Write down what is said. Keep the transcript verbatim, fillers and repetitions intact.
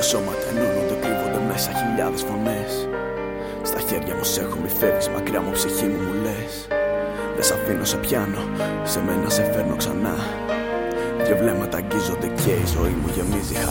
Δύο σώματα ενώνονται, κρύβονται μέσα χιλιάδες φωνές. Στα χέρια μου σ' έχω, μη φεύγεις μακριά μου, ψυχή μου μου λες. Δεν σ' αφήνω, σε πιάνω, σε μένα σε φέρνω ξανά. Δυο βλέμματα αγγίζονται και η ζωή μου γεμίζει χαρά.